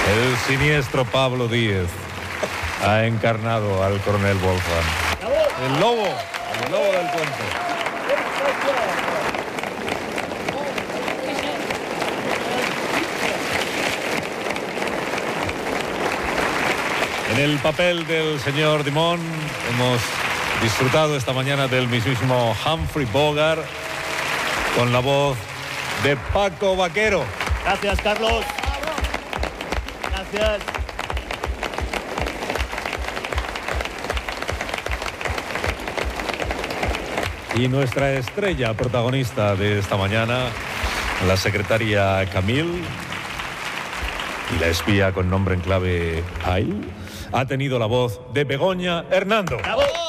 El siniestro Pablo Díez ha encarnado al coronel Wolfgang. El lobo del cuento. En el papel del señor Dimon hemos disfrutado esta mañana del mismísimo Humphrey Bogart con la voz de Paco Vaquero. Gracias, Carlos. Gracias. Y nuestra estrella protagonista de esta mañana, la secretaria Camille y la espía con nombre en clave Ail, ha tenido la voz de Begoña Hernando. ¡Bravo!